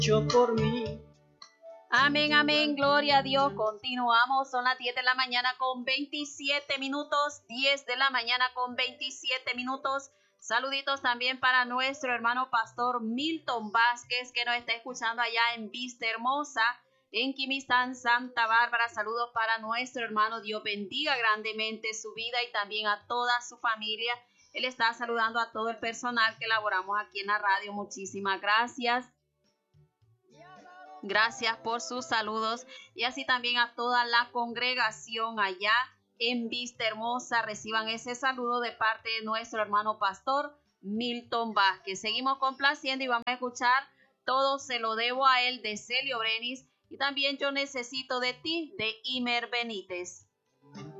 hecho por mí. Amén, amén, gloria a Dios. Continuamos, son las 10 de la mañana con 27 minutos, 10 de la mañana con 27 minutos. Saluditos también para nuestro hermano pastor Milton Vázquez, que nos está escuchando allá en Vista Hermosa, en Quimistán, Santa Bárbara. Saludos para nuestro hermano, Dios bendiga grandemente su vida y también a toda su familia. Él está saludando a todo el personal que laboramos aquí en la radio. Muchísimas gracias. Gracias por sus saludos y así también a toda la congregación allá en Vista Hermosa. Reciban ese saludo de parte de nuestro hermano pastor Milton Vázquez. Seguimos complaciendo y vamos a escuchar Todo se lo debo a él de Celio Brenis y también Yo necesito de ti de Imer Benítez.